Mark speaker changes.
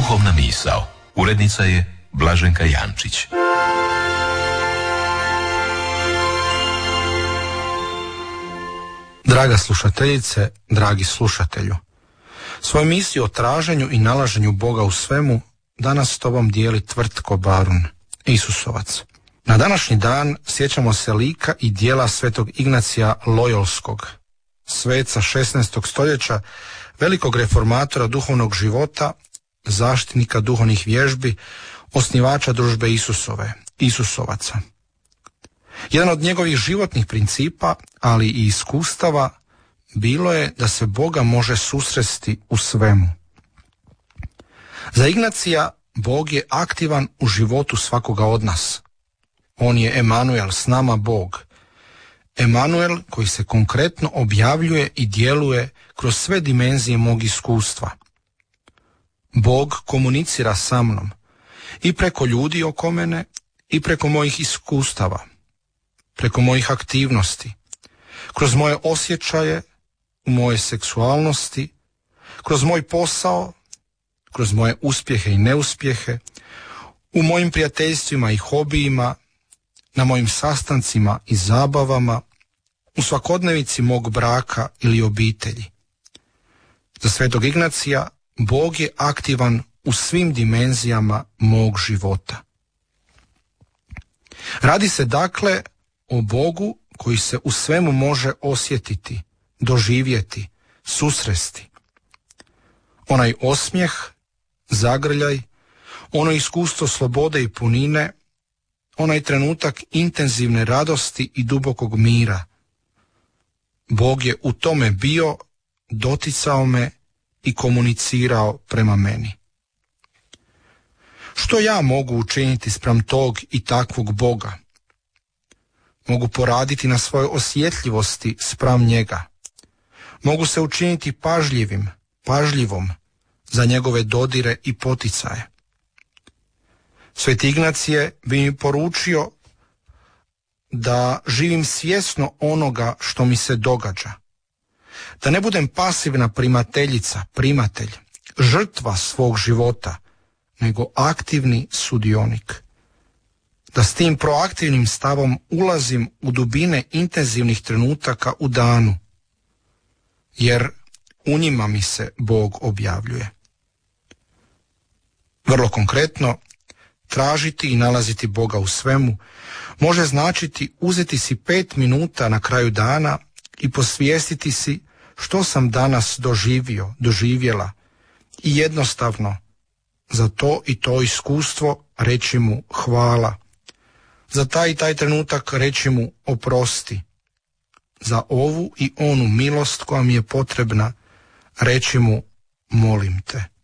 Speaker 1: Duhovna misao. Urednica je Blaženka Jančić.
Speaker 2: Draga slušateljice, dragi slušatelju, svoju misiju o traženju i nalaženju Boga u svemu danas s tobom dijeli Tvrtko Barun, Isusovac. Na današnji dan sjećamo se lika i djela svetog Ignacija Lojolskog, sveca 16. stoljeća, velikog reformatora duhovnog života, zaštitnika duhovnih vježbi, osnivača družbe Isusovaca. Jedan od njegovih životnih principa, ali i iskustava, bilo je da se Boga može susresti u svemu. Za Ignacija Bog je aktivan u životu svakoga od nas. On je Emanuel, s nama Bog. Emanuel koji se konkretno objavljuje i djeluje kroz sve dimenzije mog iskustva. Bog komunicira sa mnom i preko ljudi oko mene i preko mojih iskustava, preko mojih aktivnosti, kroz moje osjećaje, u moje seksualnosti, kroz moj posao, kroz moje uspjehe i neuspjehe, u mojim prijateljstvima i hobijima, na mojim sastancima i zabavama, u svakodnevici mog braka ili obitelji. Za svetog Ignacija Bog je aktivan u svim dimenzijama mog života. Radi se dakle o Bogu koji se u svemu može osjetiti, doživjeti, susresti. Onaj osmijeh, zagrljaj, ono iskustvo slobode i punine, onaj trenutak intenzivne radosti i dubokog mira. Bog je u tome bio, doticao me i komunicirao prema meni. Što ja mogu učiniti spram tog i takvog Boga? Mogu poraditi na svojoj osjetljivosti spram njega. Mogu se učiniti pažljivom za njegove dodire i poticaje. Sveti Ignacije bi mi poručio da živim svjesno onoga što mi se događa. Da ne budem pasivna primateljica, primatelj, žrtva svog života, nego aktivni sudionik. Da s tim proaktivnim stavom ulazim u dubine intenzivnih trenutaka u danu, jer u njima mi se Bog objavljuje. Vrlo konkretno, tražiti i nalaziti Boga u svemu može značiti uzeti si 5 minuta na kraju dana i posvijestiti si što sam danas doživjela i jednostavno za to i to iskustvo reći mu hvala, za taj i taj trenutak reći mu oprosti, za ovu i onu milost koja mi je potrebna reći mu molim te.